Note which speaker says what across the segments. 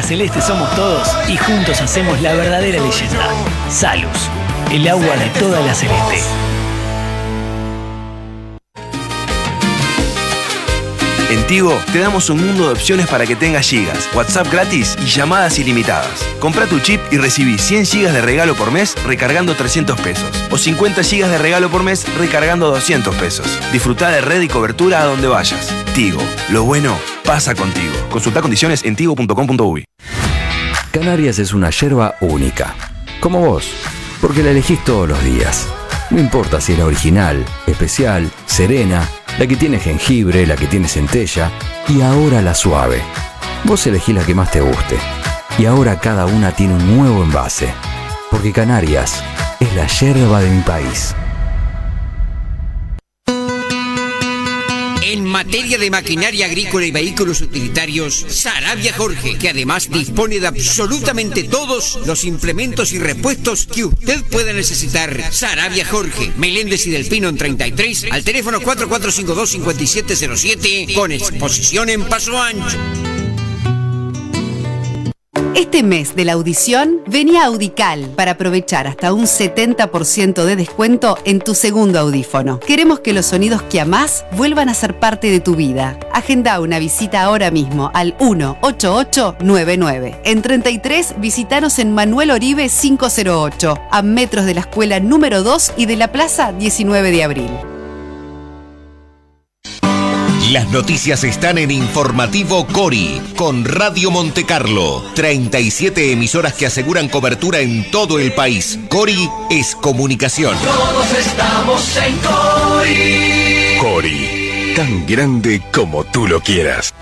Speaker 1: La Celeste somos todos y juntos hacemos la verdadera leyenda. Salus, el agua de toda La Celeste.
Speaker 2: En Tigo te damos un mundo de opciones para que tengas gigas, WhatsApp gratis y llamadas ilimitadas. Compra tu chip y recibí 100 gigas de regalo por mes recargando 300 pesos. O 50 gigas de regalo por mes recargando 200 pesos. Disfrutá de red y cobertura a donde vayas. Tigo, lo bueno pasa contigo. Consulta condiciones en tigo.com.uy.
Speaker 3: Canarias es una yerba única, como vos, porque la elegís todos los días. No importa si es la original, especial, serena, la que tiene jengibre, la que tiene centella y ahora la suave. Vos elegís la que más te guste. Y ahora cada una tiene un nuevo envase. Porque Canarias es la yerba de mi país.
Speaker 4: En materia de maquinaria agrícola y vehículos utilitarios, Sarabia Jorge, que además dispone de absolutamente todos los implementos y repuestos que usted pueda necesitar. Sarabia Jorge, Meléndez y Del Pino en 33, al teléfono 4452-5707, con exposición en Paso Ancho.
Speaker 5: Este mes de la audición, vení a Audical para aprovechar hasta un 70% de descuento en tu segundo audífono. Queremos que los sonidos que amás vuelvan a ser parte de tu vida. Agenda una visita ahora mismo al 18899. En 33, visitanos en Manuel Oribe 508, a metros de la escuela número 2 y de la plaza 19 de abril.
Speaker 6: Las noticias están en Informativo Cori, con Radio Montecarlo. 37 emisoras que aseguran cobertura en todo el país. Cori es comunicación.
Speaker 7: Todos estamos en Cori.
Speaker 8: Cori, tan grande como tú lo quieras.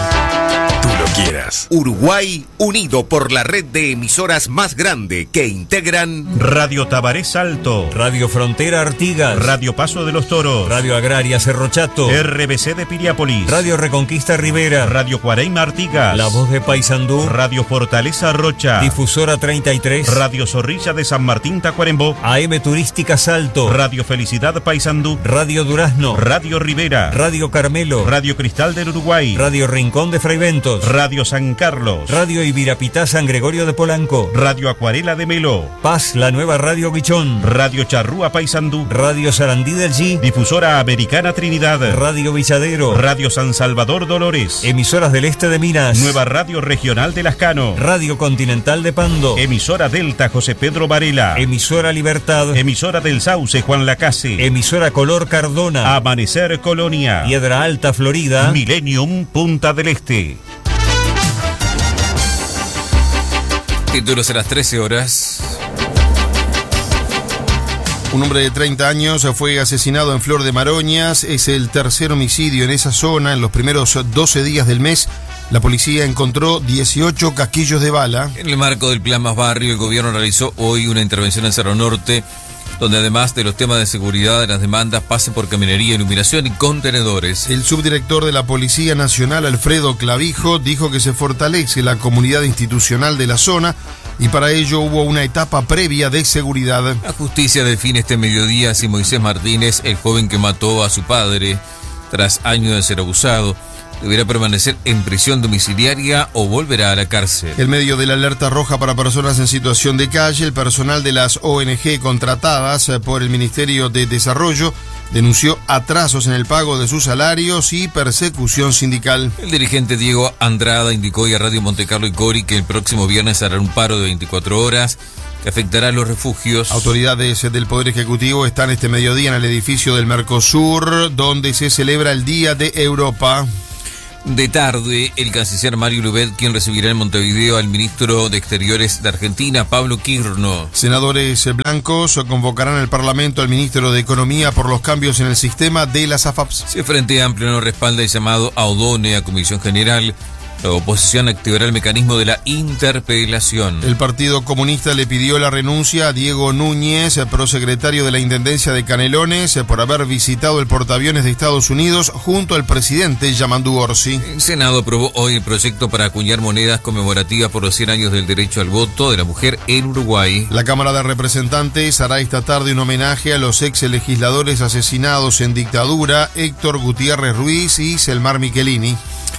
Speaker 6: Uruguay unido por la red de emisoras más grande que integran
Speaker 9: Radio Tabaré Salto,
Speaker 10: Radio Frontera Artigas,
Speaker 9: Radio Paso de los Toros,
Speaker 10: Radio Agraria Cerro Chato,
Speaker 9: RBC de Piriápolis,
Speaker 10: Radio Reconquista Rivera,
Speaker 9: Radio Cuareima Artigas,
Speaker 10: La Voz de Paysandú,
Speaker 9: Radio Fortaleza Rocha,
Speaker 10: Difusora 33,
Speaker 9: Radio Zorrilla de San Martín Tacuarembó,
Speaker 10: AM Turística Salto,
Speaker 9: Radio Felicidad Paysandú,
Speaker 10: Radio Durazno,
Speaker 9: Radio Rivera,
Speaker 10: Radio Carmelo,
Speaker 9: Radio Cristal del Uruguay,
Speaker 10: Radio Rincón de Fraiventos,
Speaker 9: Radio San Carlos,
Speaker 10: Radio Ibirapitá San Gregorio de Polanco,
Speaker 9: Radio Acuarela de Melo,
Speaker 10: Paz, la nueva Radio Guichón,
Speaker 9: Radio Charrúa Paysandú,
Speaker 10: Radio Sarandí del G,
Speaker 9: Difusora Americana Trinidad,
Speaker 10: Radio Villadero,
Speaker 9: Radio San Salvador Dolores,
Speaker 10: emisoras del este de Minas,
Speaker 9: Nueva Radio Regional de Lascano,
Speaker 10: Radio Continental de Pando,
Speaker 9: emisora Delta José Pedro Varela,
Speaker 10: emisora Libertad,
Speaker 9: emisora del Sauce Juan Lacase,
Speaker 10: emisora Color Cardona,
Speaker 9: Amanecer Colonia,
Speaker 10: Piedra Alta Florida,
Speaker 9: Millennium Punta del Este.
Speaker 11: Títulos a las 13 horas.
Speaker 12: Un hombre de 30 años fue asesinado en Flor de Maroñas. Es el tercer homicidio en esa zona. En los primeros 12 días del mes, la policía encontró 18 casquillos de bala.
Speaker 11: En el marco del Plan Más Barrio, el gobierno realizó hoy una intervención en Cerro Norte, donde además de los temas de seguridad, las demandas pasen por caminería, iluminación y contenedores.
Speaker 12: El subdirector de la Policía Nacional, Alfredo Clavijo, dijo que se fortalece la comunidad institucional de la zona y para ello hubo una etapa previa de seguridad.
Speaker 11: La justicia define este mediodía si Moisés Martínez, el joven que mató a su padre tras años de ser abusado, deberá permanecer en prisión domiciliaria o volverá a la cárcel.
Speaker 12: En medio de la alerta roja para personas en situación de calle, el personal de las ONG contratadas por el Ministerio de Desarrollo denunció atrasos en el pago de sus salarios y persecución sindical.
Speaker 11: El dirigente Diego Andrada indicó hoy a Radio Montecarlo y Cori que el próximo viernes hará un paro de 24 horas que afectará a los refugios.
Speaker 12: Autoridades del Poder Ejecutivo están este mediodía en el edificio del Mercosur, donde se celebra el Día de Europa.
Speaker 11: De tarde, el canciller Mario Lubet, quien recibirá en Montevideo al ministro de Exteriores de Argentina, Pablo Quirno.
Speaker 12: Senadores blancos convocarán al Parlamento al ministro de Economía por los cambios en el sistema de las AFAPs.
Speaker 11: Si el Frente Amplio no respalda el llamado a Odone a Comisión General, la oposición activará el mecanismo de la interpelación.
Speaker 12: El Partido Comunista le pidió la renuncia a Diego Núñez, prosecretario de la Intendencia de Canelones, por haber visitado el portaaviones de Estados Unidos junto al presidente Yamandu Orsi.
Speaker 11: El Senado aprobó hoy el proyecto para acuñar monedas conmemorativas por los 100 años del derecho al voto de la mujer en Uruguay.
Speaker 12: La Cámara de Representantes hará esta tarde un homenaje a los ex legisladores asesinados en dictadura, Héctor Gutiérrez Ruiz y Selmar Michelini.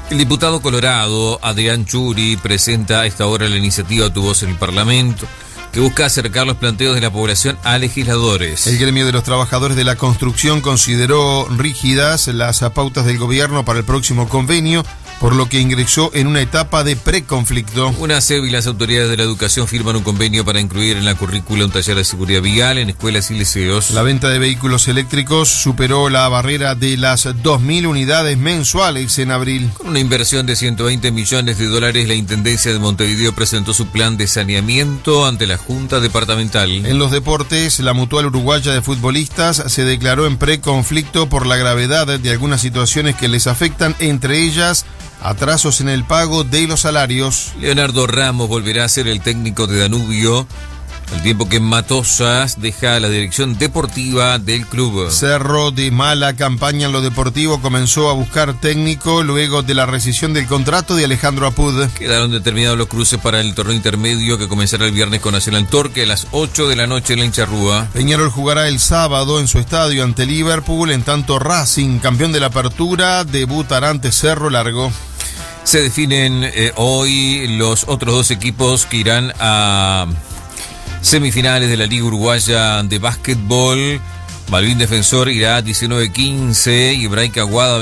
Speaker 11: El diputado colorado Adrián Churi presenta a esta hora la iniciativa Tu Voz en el Parlamento, que busca acercar los planteos de la población a legisladores.
Speaker 12: El gremio de los trabajadores de la construcción consideró rígidas las pautas del gobierno para el próximo convenio, por lo que ingresó en una etapa de preconflicto.
Speaker 11: UNACEB y las autoridades de la educación firman un convenio para incluir en la currícula un taller de seguridad vial en escuelas y liceos.
Speaker 12: La venta de vehículos eléctricos superó la barrera de las 2.000 unidades mensuales en abril.
Speaker 11: Con una inversión de $120 millones, la Intendencia de Montevideo presentó su plan de saneamiento ante la Junta Departamental.
Speaker 12: En los deportes, la Mutual Uruguaya de Futbolistas se declaró en preconflicto por la gravedad de algunas situaciones que les afectan, entre ellas atrasos en el pago de los salarios.
Speaker 11: Leonardo Ramos volverá a ser el técnico de Danubio, al tiempo que Matosas deja la dirección deportiva del club.
Speaker 12: Cerro de mala campaña en lo deportivo comenzó a buscar técnico luego de la rescisión del contrato de Alejandro Apud.
Speaker 11: Quedaron determinados los cruces para el torneo intermedio que comenzará el viernes con Nacional Torque a las 8 de la noche en la Hincharrúa.
Speaker 12: Peñarol jugará el sábado en su estadio ante Liverpool, en tanto Racing, campeón de la apertura, debutará ante Cerro Largo.
Speaker 11: Se definen hoy los otros dos equipos que irán a semifinales de la Liga Uruguaya de Básquetbol. Malvin Defensor irá 19-15 y Hebraica Aguada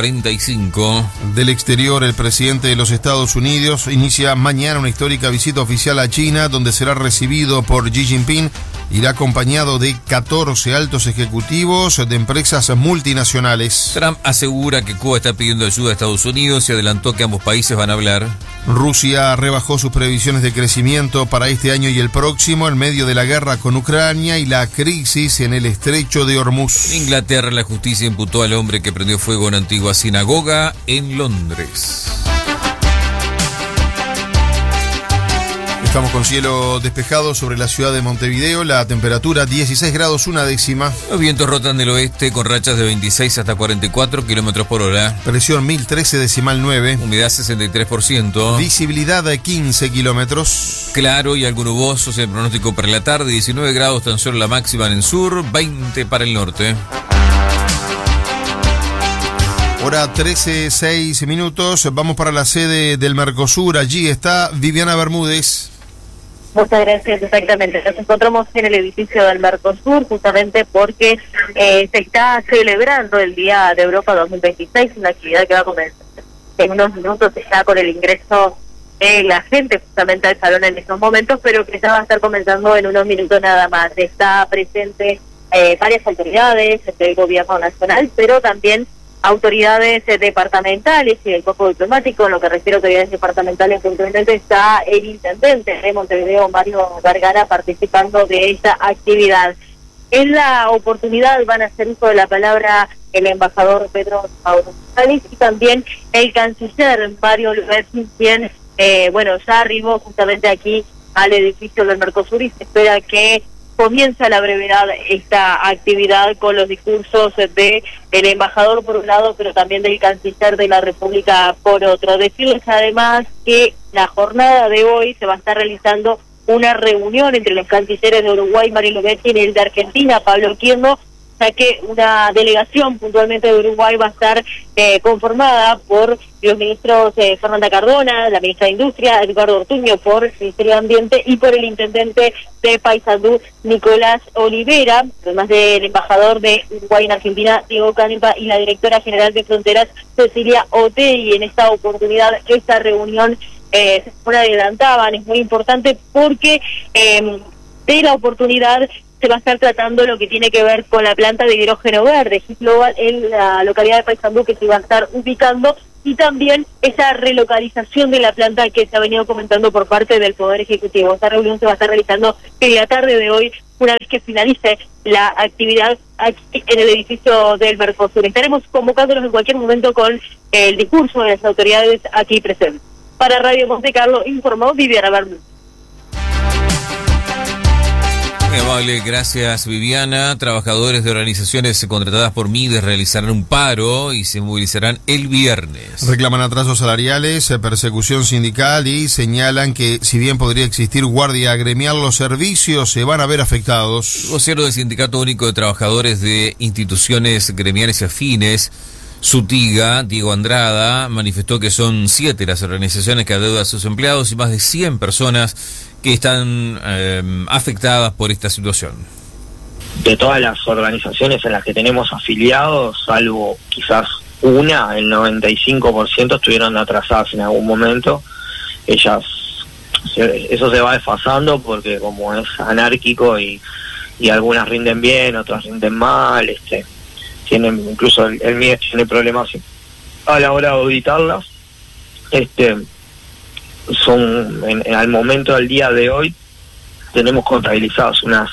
Speaker 11: 21-45.
Speaker 12: Del exterior, el presidente de los Estados Unidos inicia mañana una histórica visita oficial a China, donde será recibido por Xi Jinping. Irá acompañado de 14 altos ejecutivos de empresas multinacionales.
Speaker 11: Trump asegura que Cuba está pidiendo ayuda a Estados Unidos y adelantó que ambos países van a hablar.
Speaker 12: Rusia rebajó sus previsiones de crecimiento para este año y el próximo en medio de la guerra con Ucrania y la crisis en el estrecho de Hormuz.
Speaker 11: En Inglaterra, la justicia imputó al hombre que prendió fuego a una antigua sinagoga en Londres.
Speaker 12: Estamos con cielo despejado sobre la ciudad de Montevideo, la temperatura 16 grados 1 décima.
Speaker 11: Los vientos rotan del oeste con rachas de 26 hasta 44 kilómetros por hora.
Speaker 12: Presión 1013,9.
Speaker 11: Humedad 63%.
Speaker 12: Visibilidad de 15 kilómetros.
Speaker 11: Claro y algo nuboso es el pronóstico para la tarde. 19 grados tan solo la máxima en el sur, 20 para el norte.
Speaker 12: Hora 13:06 minutos. Vamos para la sede del Mercosur. Allí está Viviana Bermúdez.
Speaker 13: Muchas gracias, exactamente. Nos encontramos en el edificio del Mercosur justamente porque se está celebrando el Día de Europa 2026, una actividad que va a comenzar en unos minutos ya con el ingreso de la gente justamente al salón en estos momentos, pero que ya va a estar comenzando en unos minutos nada más. Está presente varias autoridades del gobierno nacional, pero también autoridades departamentales y del cuerpo diplomático. En lo que refiere a autoridades departamentales, puntualmente está el intendente de Montevideo, Mario Vergara, participando de esta actividad. En la oportunidad van a hacer uso de la palabra el embajador Pedro González y también el canciller Mario Luberti, quien ya arribó justamente aquí al edificio del Mercosur y se espera que comienza a la brevedad esta actividad con los discursos de el embajador por un lado, pero también del canciller de la República por otro. Decirles además que la jornada de hoy se va a estar realizando una reunión entre los cancilleres de Uruguay, Mario Luberti, y el de Argentina, Pablo Quirno, ya que una delegación puntualmente de Uruguay va a estar conformada por los ministros Fernanda Cardona, la ministra de Industria, Eduardo Ortuño por el Ministerio de Ambiente y por el intendente de Paysandú, Nicolás Olivera, además del embajador de Uruguay en Argentina, Diego Canepa, y la directora general de Fronteras, Cecilia Otey. En esta oportunidad, esta reunión se adelantaban, es muy importante porque de la oportunidad se va a estar tratando lo que tiene que ver con la planta de hidrógeno verde, Global, en la localidad de Paysandú, que se va a estar ubicando, y también esa relocalización de la planta que se ha venido comentando por parte del Poder Ejecutivo. Esta reunión se va a estar realizando en la tarde de hoy, una vez que finalice la actividad aquí en el edificio del Mercosur. Estaremos convocándolos en cualquier momento con el discurso de las autoridades aquí presentes. Para Radio Monte Carlo informó Viviana Bermúdez.
Speaker 11: Muy amable, gracias Viviana. Trabajadores de organizaciones contratadas por Mides realizarán un paro y se movilizarán el viernes.
Speaker 12: Reclaman atrasos salariales, persecución sindical y señalan que si bien podría existir guardia gremial, los servicios se van a ver afectados.
Speaker 11: El vocero del Sindicato Único de Trabajadores de Instituciones Gremiales y Afines Sutiga, Diego Andrada, manifestó que son 7 las organizaciones que adeudan a sus empleados y más de 100 personas que están afectadas por esta situación.
Speaker 14: De todas las organizaciones en las que tenemos afiliados, salvo quizás una, el 95% estuvieron atrasadas en algún momento. Eso se va desfasando porque como es anárquico y algunas rinden bien, otras rinden mal, tienen, incluso el MIDES tiene problemas a la hora de auditarlas. Al momento del día de hoy tenemos contabilizadas unas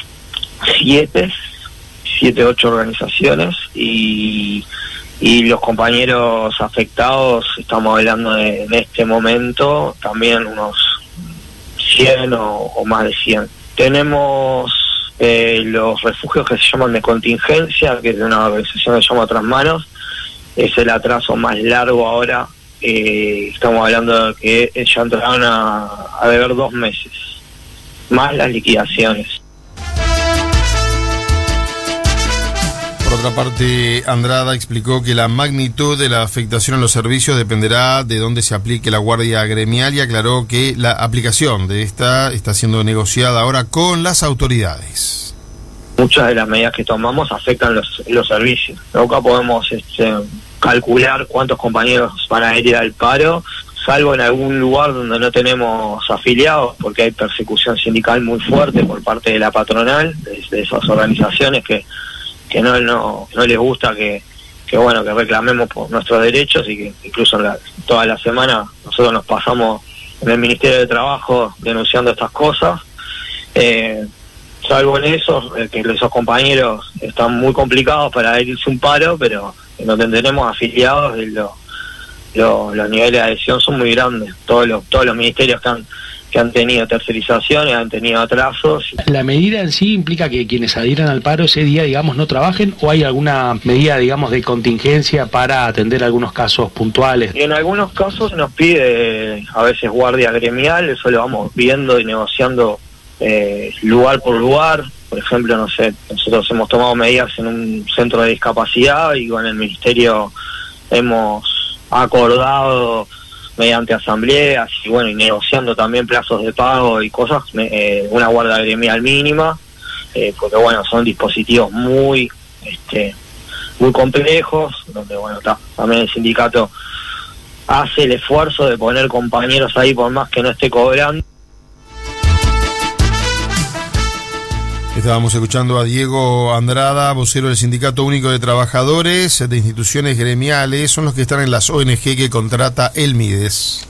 Speaker 14: 8 organizaciones y los compañeros afectados, estamos hablando en este momento también unos 100 o más de 100. Tenemos los refugios que se llaman de contingencia, que es de una organización que se llama Otras Manos. Es el atraso más largo ahora. Estamos hablando de que ya entraron a deber 2 meses, más las liquidaciones.
Speaker 12: Por otra parte, Andrada explicó que la magnitud de la afectación a los servicios dependerá de dónde se aplique la guardia gremial y aclaró que la aplicación de esta está siendo negociada ahora con las autoridades.
Speaker 14: Muchas de las medidas que tomamos afectan los servicios. Nunca podemos calcular cuántos compañeros van a ir al paro, salvo en algún lugar donde no tenemos afiliados, porque hay persecución sindical muy fuerte por parte de la patronal, de esas organizaciones que no les gusta que reclamemos por nuestros derechos, y que incluso toda la semana nosotros nos pasamos en el Ministerio de Trabajo denunciando estas cosas. Salvo en eso, que esos compañeros están muy complicados para irse un paro, pero donde tenemos afiliados los niveles de adhesión son muy grandes. Todos los ministerios que han tenido tercerizaciones, han tenido atrasos.
Speaker 15: ¿La medida en sí implica que quienes adhieran al paro ese día, digamos, no trabajen, o hay alguna medida, digamos, de contingencia para atender algunos casos puntuales?
Speaker 14: Y en algunos casos nos pide a veces guardia gremial, eso lo vamos viendo y negociando lugar por lugar. Por ejemplo, no sé, nosotros hemos tomado medidas en un centro de discapacidad y con el ministerio hemos acordado mediante asambleas y negociando también plazos de pago y cosas, una guardia gremial mínima, porque son dispositivos muy complejos, donde también el sindicato hace el esfuerzo de poner compañeros ahí por más que no esté cobrando.
Speaker 12: Estábamos escuchando a Diego Andrada, vocero del Sindicato Único de Trabajadores de Instituciones Gremiales. Son los que están en las ONG que contrata el MIDES.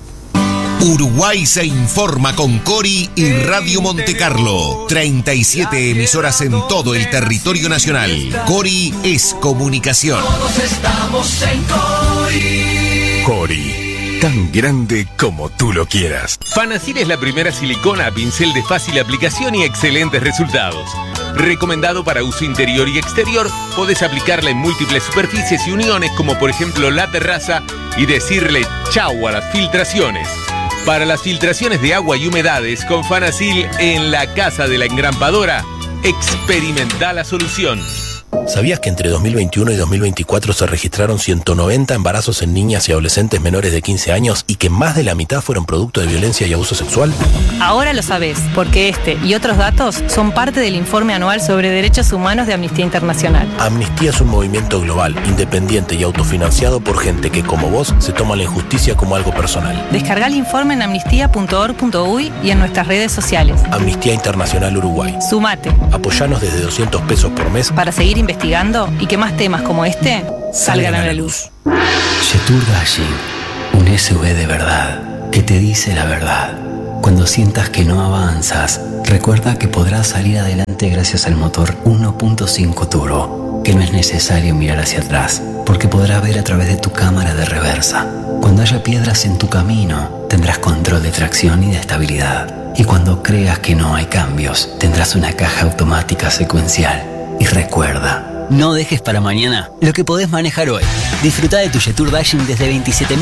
Speaker 6: Uruguay se informa con Cori y Radio Montecarlo. 37 emisoras en todo el territorio nacional. Cori es comunicación.
Speaker 7: Todos estamos en Cori.
Speaker 8: Cori. Tan grande como tú lo quieras.
Speaker 16: Fanacil es la primera silicona a pincel de fácil aplicación y excelentes resultados. Recomendado para uso interior y exterior, podés aplicarla en múltiples superficies y uniones, como por ejemplo la terraza, y decirle chau a las filtraciones. Para las filtraciones de agua y humedades, con Fanacil en la casa de la engrampadora, experimenta la solución.
Speaker 17: ¿Sabías que entre 2021 y 2024 se registraron 190 embarazos en niñas y adolescentes menores de 15 años y que más de la mitad fueron producto de violencia y abuso sexual?
Speaker 18: Ahora lo sabés, porque este y otros datos son parte del informe anual sobre derechos humanos de Amnistía Internacional.
Speaker 17: Amnistía es un movimiento global, independiente y autofinanciado por gente que, como vos, se toma la injusticia como algo personal.
Speaker 18: Descargá el informe en amnistía.org.uy y en nuestras redes sociales.
Speaker 17: Amnistía Internacional Uruguay.
Speaker 18: Sumate.
Speaker 17: Apoyanos desde 200 pesos por mes
Speaker 18: para seguir investigando y que más temas como este salgan a la luz.
Speaker 19: Yetur Dashing, un SUV de verdad, que te dice la verdad. Cuando sientas que no avanzas, recuerda que podrás salir adelante gracias al motor 1.5 turbo, que no es necesario mirar hacia atrás, porque podrás ver a través de tu cámara de reversa. Cuando haya piedras en tu camino, tendrás control de tracción y de estabilidad. Y cuando creas que no hay cambios, tendrás una caja automática secuencial. Y recuerda, no dejes para mañana lo que podés manejar hoy. Disfruta de tu Yetur Dashing desde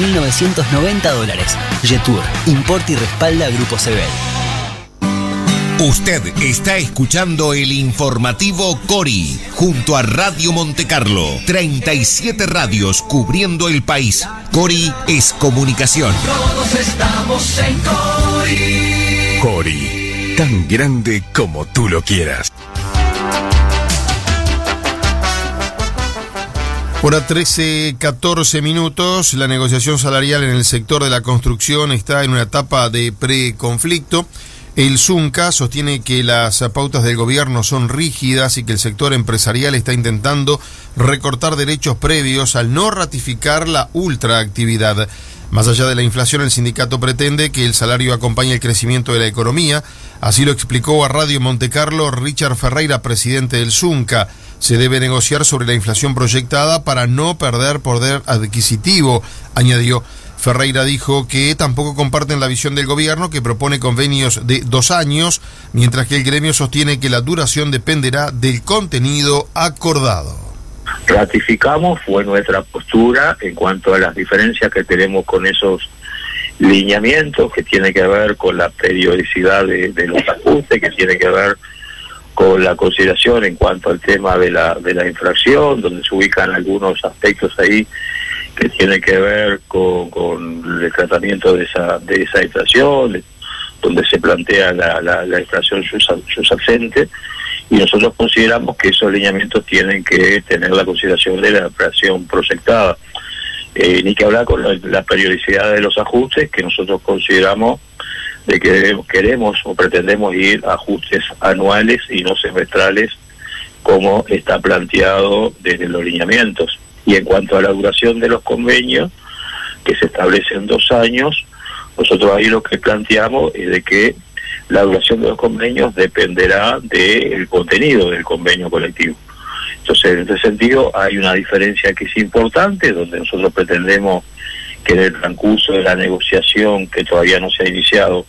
Speaker 19: $27.990. Yetur, importa y respalda Grupo Sebel.
Speaker 6: Usted está escuchando el informativo Cori, junto a Radio Montecarlo. 37 radios cubriendo el país. Cori es comunicación.
Speaker 7: Todos estamos en Cori.
Speaker 8: Cori, tan grande como tú lo quieras.
Speaker 12: Hora 13:14 minutos. La negociación salarial en el sector de la construcción está en una etapa de preconflicto. El Zunca sostiene que las pautas del gobierno son rígidas y que el sector empresarial está intentando recortar derechos previos al no ratificar la ultraactividad. Más allá de la inflación, el sindicato pretende que el salario acompañe el crecimiento de la economía. Así lo explicó a Radio Montecarlo Richard Ferreira, presidente del Zunca. Se debe negociar sobre la inflación proyectada para no perder poder adquisitivo, añadió. Ferreira dijo que tampoco comparten la visión del gobierno, que propone convenios de 2 años, mientras que el gremio sostiene que la duración dependerá del contenido acordado.
Speaker 20: Ratificamos, fue nuestra postura en cuanto a las diferencias que tenemos con esos lineamientos, que tiene que ver con la periodicidad de los ajustes, que tiene que ver con la consideración en cuanto al tema de la inflación, donde se ubican algunos aspectos ahí que tiene que ver con el tratamiento de esa inflación, donde se plantea la inflación subyacente, y nosotros consideramos que esos lineamientos tienen que tener la consideración de la inflación proyectada. Ni que hablar con la periodicidad de los ajustes, que nosotros consideramos de que queremos o pretendemos ir a ajustes anuales y no semestrales, como está planteado desde los lineamientos. Y en cuanto a la duración de los convenios, que se establecen 2 años, nosotros ahí lo que planteamos es de que la duración de los convenios dependerá del contenido del convenio colectivo. Entonces, en ese sentido, hay una diferencia que es importante, donde nosotros pretendemos que en el transcurso de la negociación, que todavía no se ha iniciado,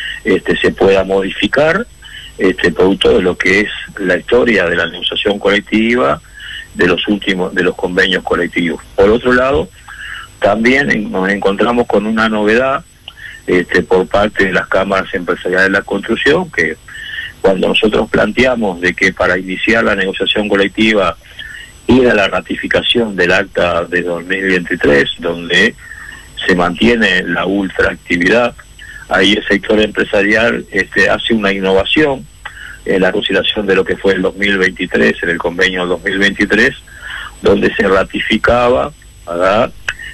Speaker 20: se pueda modificar, producto de lo que es la historia de la negociación colectiva, de los convenios colectivos. Por otro lado, también nos encontramos con una novedad por parte de las cámaras empresariales de la construcción, que cuando nosotros planteamos de que para iniciar la negociación colectiva ir a la ratificación del acta de 2023, donde se mantiene la ultraactividad, ahí el sector empresarial hace una innovación en la consideración de lo que fue el 2023, en el convenio 2023, donde se ratificaba, ¿verdad?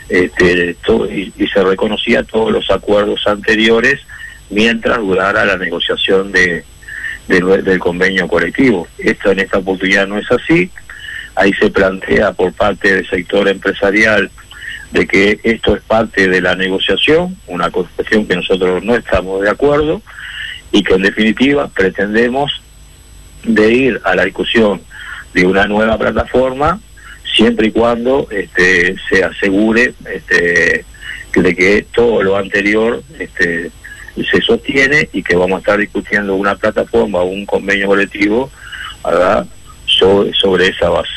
Speaker 20: Y se reconocía todos los acuerdos anteriores mientras durara la negociación del convenio colectivo. Esto en esta oportunidad no es así. Ahí se plantea por parte del sector empresarial de que esto es parte de la negociación, una cuestión que nosotros no estamos de acuerdo, y que en definitiva pretendemos de ir a la discusión de una nueva plataforma, siempre y cuando se asegure de que todo lo anterior se sostiene, y que vamos a estar discutiendo una plataforma o un convenio colectivo, ¿verdad?, sobre esa base.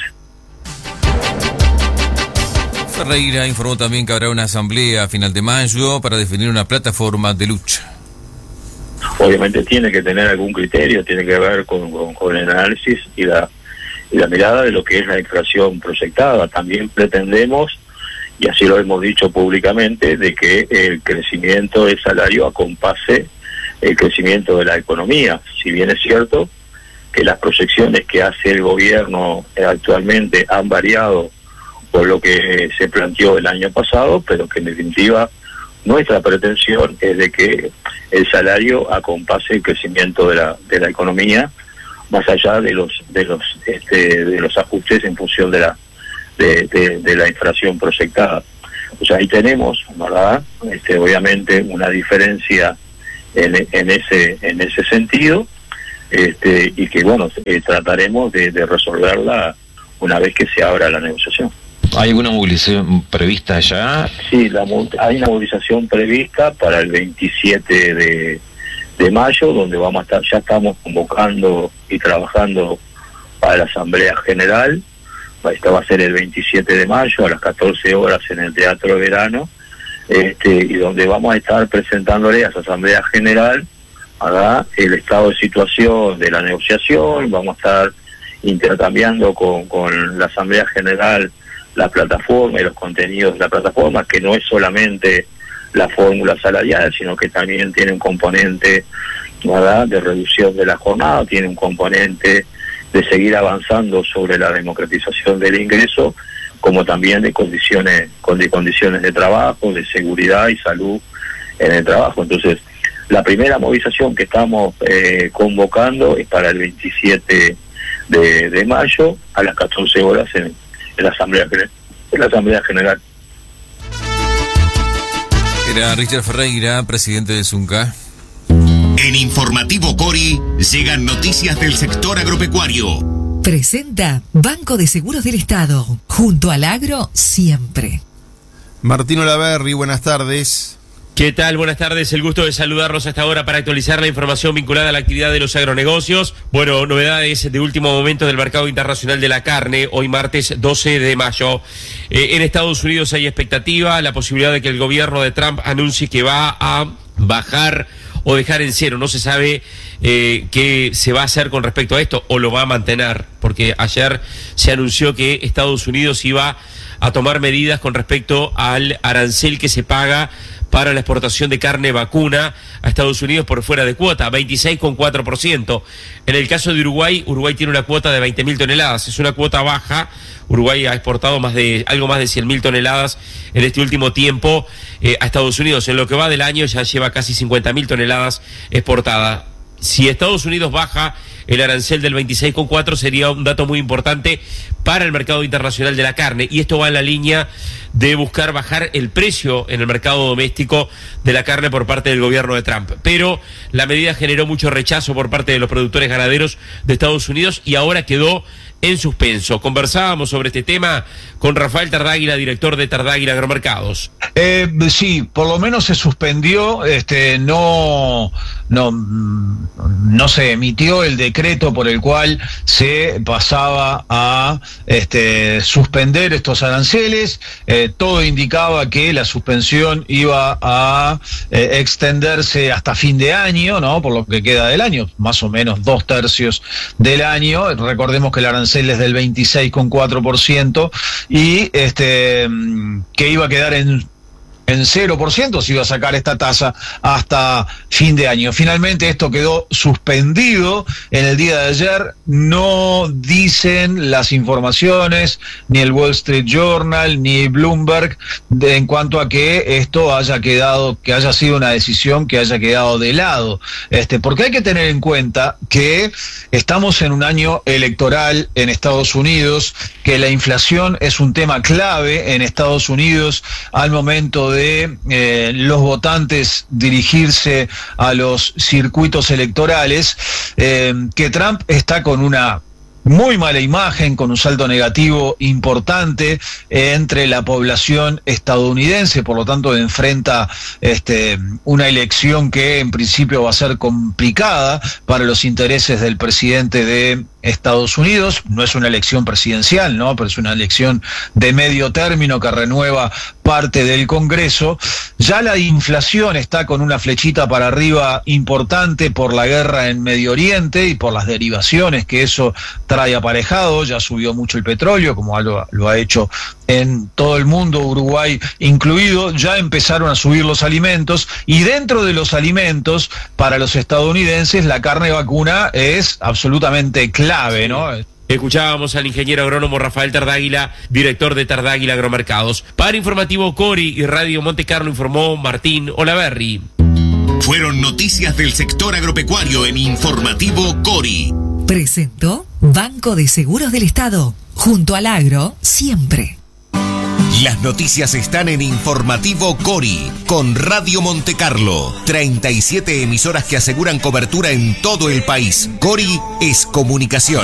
Speaker 11: Ferreira informó también que habrá una asamblea a final de mayo para definir una plataforma de lucha.
Speaker 20: Obviamente tiene que tener algún criterio, tiene que ver con el análisis y la mirada de lo que es la inflación proyectada. También pretendemos, y así lo hemos dicho públicamente, de que el crecimiento del salario acompase el crecimiento de la economía. Si bien es cierto que las proyecciones que hace el gobierno actualmente han variado por lo que se planteó el año pasado, pero que en definitiva nuestra pretensión es de que el salario acompase el crecimiento de la economía, más allá de los ajustes en función de la inflación proyectada. O sea, ahí tenemos, ¿verdad?, obviamente una diferencia en ese sentido, y que bueno, trataremos de resolverla una vez que se abra la negociación.
Speaker 21: ¿Hay alguna movilización prevista ya?
Speaker 20: Sí, hay una movilización prevista para el 27 de mayo, donde vamos a estar, ya estamos convocando y trabajando para la Asamblea General. Esta va a ser el 27 de mayo a las 14 horas en el Teatro de Verano, y donde vamos a estar presentándole a esa Asamblea General, ¿verdad?, el estado de situación de la negociación. Vamos a estar intercambiando con la Asamblea General la plataforma y los contenidos de la plataforma, que no es solamente la fórmula salarial, sino que también tiene un componente, ¿verdad?, de reducción de la jornada, tiene un componente de seguir avanzando sobre la democratización del ingreso, como también de condiciones de trabajo, de seguridad y salud en el trabajo. Entonces, la primera movilización que estamos convocando es para el 27 de mayo a las 14 horas en la Asamblea General.
Speaker 11: Era Richard Ferreira, presidente de Zunca.
Speaker 6: En Informativo Cori llegan noticias del sector agropecuario.
Speaker 1: Presenta Banco de Seguros del Estado. Junto al agro, siempre.
Speaker 12: Martín Olaverri, buenas tardes.
Speaker 22: ¿Qué tal? Buenas tardes, el gusto de saludarlos hasta ahora para actualizar la información vinculada a la actividad de los agronegocios. Bueno, novedades de último momento del mercado internacional de la carne, hoy martes 12 de mayo. En Estados Unidos hay expectativa, la posibilidad de que el gobierno de Trump anuncie que va a bajar o dejar en cero. No se sabe qué se va a hacer con respecto a esto, o lo va a mantener, porque ayer se anunció que Estados Unidos iba a tomar medidas con respecto al arancel que se paga para la exportación de carne vacuna a Estados Unidos por fuera de cuota, 26,4%. En el caso de Uruguay tiene una cuota de 20.000 toneladas, es una cuota baja. Uruguay ha exportado algo más de 100.000 toneladas en este último tiempo a Estados Unidos. En lo que va del año ya lleva casi 50.000 toneladas exportadas. Si Estados Unidos baja el arancel del 26,4%, sería un dato muy importante para el mercado internacional de la carne, y esto va en la línea de buscar bajar el precio en el mercado doméstico de la carne por parte del gobierno de Trump. Pero la medida generó mucho rechazo por parte de los productores ganaderos de Estados Unidos y ahora quedó en suspenso. Conversábamos sobre este tema con Rafael Tardáguila, director de Tardáguila Agromercados.
Speaker 23: Sí, por lo menos se suspendió, no se emitió el decreto por el cual se pasaba a suspender estos aranceles. Todo indicaba que la suspensión iba a extenderse hasta fin de año, ¿no? Por lo que queda del año, más o menos 2/3 del año. Recordemos que el arancel es del 26,4% y que iba a quedar en 0%, se iba a sacar esta tasa hasta fin de año. Finalmente esto quedó suspendido en el día de ayer. No dicen las informaciones, ni el Wall Street Journal, ni Bloomberg, en cuanto a que esto haya quedado, que haya sido una decisión que haya quedado de lado. Porque hay que tener en cuenta que estamos en un año electoral en Estados Unidos, que la inflación es un tema clave en Estados Unidos al momento de los votantes dirigirse a los circuitos electorales, que Trump está con una muy mala imagen, con un saldo negativo importante entre la población estadounidense, por lo tanto enfrenta una elección que en principio va a ser complicada para los intereses del presidente de Estados Unidos. No es una elección presidencial, ¿no? Pero es una elección de medio término que renueva parte del Congreso. Ya la inflación está con una flechita para arriba importante por la guerra en Medio Oriente y por las derivaciones que eso trae aparejado. Ya subió mucho el petróleo, como lo ha hecho en todo el mundo, Uruguay incluido. Ya empezaron a subir los alimentos, y dentro de los alimentos, para los estadounidenses, la carne vacuna es absolutamente clave, ¿no?
Speaker 22: Escuchábamos al ingeniero agrónomo Rafael Tardáguila, director de Tardáguila Agromercados. Para Informativo Cori y Radio Monte Carlo informó Martín Olaverri.
Speaker 6: Fueron noticias del sector agropecuario en Informativo Cori.
Speaker 1: Presentó Banco de Seguros del Estado. Junto al agro, siempre.
Speaker 6: Las noticias están en Informativo Cori, con Radio Monte Carlo. 37 emisoras que aseguran cobertura en todo el país. Cori es comunicación.